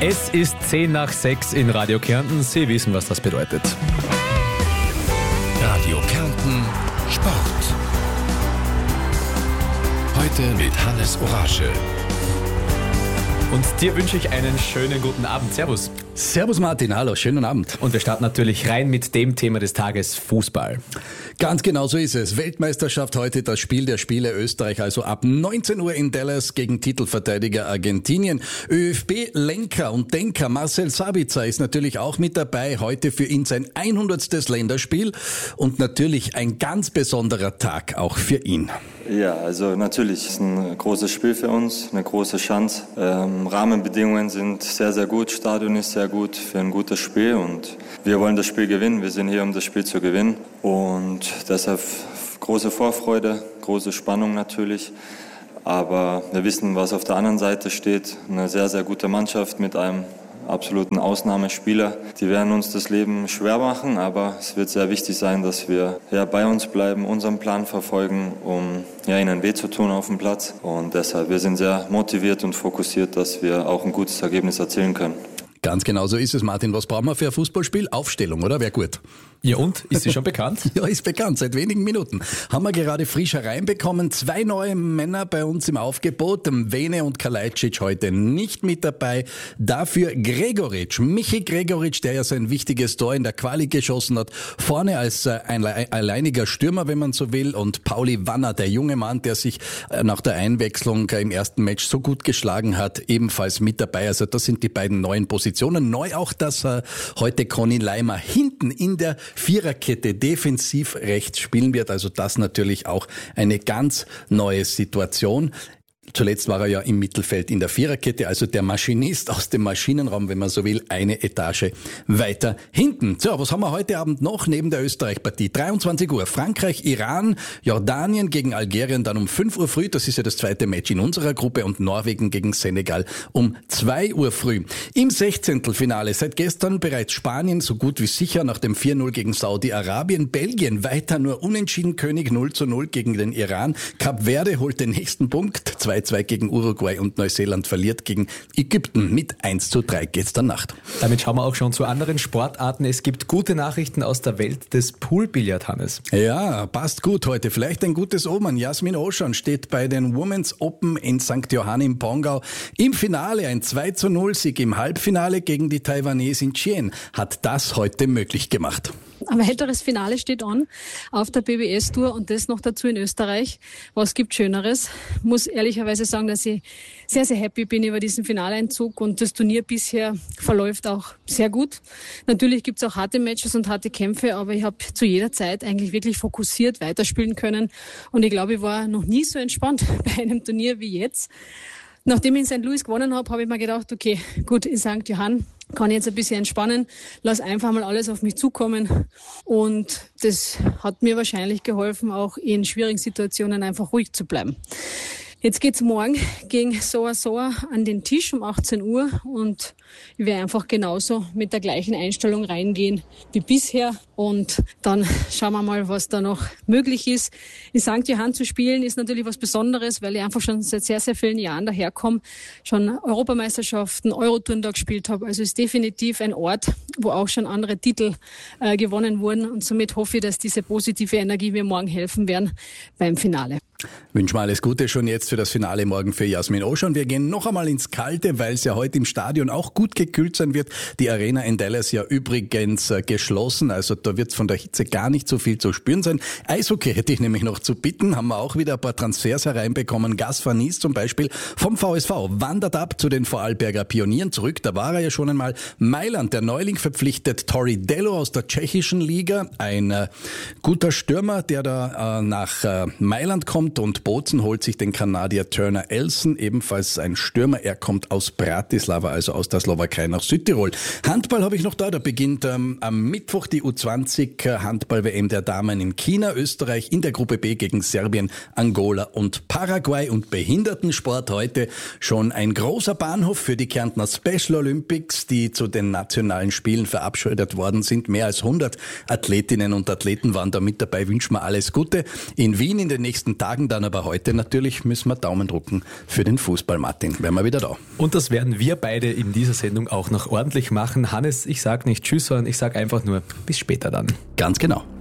Es ist 6:10 in Radio Kärnten. Sie wissen, was das bedeutet. Radio Kärnten Sport. Heute mit Hannes Orasche. Und dir wünsche ich einen schönen guten Abend. Servus. Servus Martin, hallo, schönen Abend. Und wir starten natürlich rein mit dem Thema des Tages, Fußball. Ganz genau so ist es. Weltmeisterschaft heute, das Spiel der Spiele Österreich, also ab 19 Uhr in Dallas gegen Titelverteidiger Argentinien. ÖFB-Lenker und Denker Marcel Sabitzer ist natürlich auch mit dabei. Heute für ihn sein 100. Länderspiel und natürlich ein ganz besonderer Tag auch für ihn. Ja, also natürlich ist ein großes Spiel für uns, eine große Chance. Rahmenbedingungen sind sehr, sehr gut, Stadion ist sehr gut für ein gutes Spiel und wir wollen das Spiel gewinnen. Wir sind hier, um das Spiel zu gewinnen und deshalb große Vorfreude, große Spannung natürlich. Aber wir wissen, was auf der anderen Seite steht. Eine sehr, sehr gute Mannschaft mit einem absoluten Ausnahmespieler. Die werden uns das Leben schwer machen, aber es wird sehr wichtig sein, dass wir bei uns bleiben, unseren Plan verfolgen, um ihnen weh zu tun auf dem Platz. Und deshalb, wir sind sehr motiviert und fokussiert, dass wir auch ein gutes Ergebnis erzielen können. Ganz genau so ist es, Martin. Was brauchen wir für ein Fußballspiel? Aufstellung, oder? Wäre gut. Ja und? Ist sie schon bekannt? Ja, ist bekannt, seit wenigen Minuten. Haben wir gerade frisch hereinbekommen. 2 neue Männer bei uns im Aufgebot. Vene und Kalajdzic heute nicht mit dabei. Dafür Gregoritsch, Michi Gregoritsch, der ja sein wichtiges Tor in der Quali geschossen hat. Vorne als ein alleiniger Stürmer, wenn man so will. Und Pauli Wanner, der junge Mann, der sich nach der Einwechslung im ersten Match so gut geschlagen hat, ebenfalls mit dabei. Also das sind die beiden neuen Positionen. Neu auch, dass heute Conny Leimer hinten in der Viererkette defensiv rechts spielen wird. Also das natürlich auch eine ganz neue Situation. Zuletzt war er ja im Mittelfeld in der Viererkette, also der Maschinist aus dem Maschinenraum, wenn man so will, eine Etage weiter hinten. So, was haben wir heute Abend noch neben der Österreich-Partie? 23 Uhr, Frankreich, Iran, Jordanien gegen Algerien, dann um 5 Uhr früh, das ist ja das zweite Match in unserer Gruppe, und Norwegen gegen Senegal um 2 Uhr früh. Im 16. seit gestern bereits Spanien so gut wie sicher nach dem 4-0 gegen Saudi-Arabien, Belgien weiter nur unentschieden König 0-0 gegen den Iran, Kap Verde holt den nächsten Punkt, 2-2 gegen Uruguay und Neuseeland verliert gegen Ägypten. Mit 1-3 geht's dann Nacht. Damit schauen wir auch schon zu anderen Sportarten. Es gibt gute Nachrichten aus der Welt des Poolbillard, Hannes. Ja, passt gut heute. Vielleicht ein gutes Omen. Jasmin Oschan steht bei den Women's Open in St. Johann im Pongau im Finale. Ein 2-0-Sieg im Halbfinale gegen die Taiwanesin Chien hat das heute möglich gemacht. Ein weiteres Finale steht an auf der BBS-Tour und das noch dazu in Österreich. Was gibt Schöneres? Muss ehrlicherweise sagen, dass ich sehr, sehr happy bin über diesen Finaleinzug und das Turnier bisher verläuft auch sehr gut. Natürlich gibt es auch harte Matches und harte Kämpfe, aber ich habe zu jeder Zeit eigentlich wirklich fokussiert weiterspielen können und ich glaube, ich war noch nie so entspannt bei einem Turnier wie jetzt. Nachdem ich in St. Louis gewonnen habe, habe ich mir gedacht, okay, gut, in St. Johann kann ich jetzt ein bisschen entspannen, lass einfach mal alles auf mich zukommen und das hat mir wahrscheinlich geholfen, auch in schwierigen Situationen einfach ruhig zu bleiben. Jetzt geht's morgen gegen Soa Soa an den Tisch um 18 Uhr und ich werde einfach genauso mit der gleichen Einstellung reingehen wie bisher und dann schauen wir mal, was da noch möglich ist. In St. Johann zu spielen ist natürlich was Besonderes, weil ich einfach schon seit sehr, sehr vielen Jahren daherkomme, schon Europameisterschaften, Eurotouren da gespielt habe. Also ist definitiv ein Ort, wo auch schon andere Titel gewonnen wurden und somit hoffe ich, dass diese positive Energie mir morgen helfen werden beim Finale. Wünschen wir alles Gute schon jetzt für das Finale morgen für Jasmin Oschan. Wir gehen noch einmal ins Kalte, weil es ja heute im Stadion auch gut gekühlt sein wird. Die Arena in Dallas ja übrigens geschlossen, also da wird von der Hitze gar nicht so viel zu spüren sein. Eishockey hätte ich nämlich noch zu bitten, haben wir auch wieder ein paar Transfers hereinbekommen. Gas van Nies zum Beispiel vom VSV wandert ab zu den Vorarlberger Pionieren zurück. Da war er ja schon einmal. Mailand, der Neuling verpflichtet Tori Dello aus der tschechischen Liga. Ein guter Stürmer, der da nach Mailand kommt. Und Bozen holt sich den Kanadier Turner Elson, ebenfalls ein Stürmer. Er kommt aus Bratislava, also aus der Slowakei nach Südtirol. Handball habe ich noch da beginnt am Mittwoch die U20 Handball-WM der Damen in China. Österreich in der Gruppe B gegen Serbien, Angola und Paraguay. Und Behindertensport heute schon ein großer Bahnhof für die Kärntner Special Olympics, die zu den nationalen Spielen verabschiedet worden sind. Mehr als 100 Athletinnen und Athleten waren da mit dabei. Wünschen wir alles Gute. In Wien in den nächsten Tagen sagen dann aber heute, natürlich müssen wir Daumen drucken für den Fußball, Martin. Wären wir wieder da. Und das werden wir beide in dieser Sendung auch noch ordentlich machen. Hannes, ich sag nicht Tschüss, sondern ich sag einfach nur bis später dann. Ganz genau.